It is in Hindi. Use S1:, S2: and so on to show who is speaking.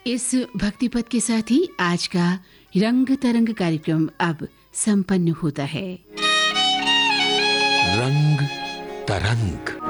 S1: इस भक्ति पद के साथ ही आज का रंग तरंग कार्यक्रम अब संपन्न होता है।
S2: रंग तरंग।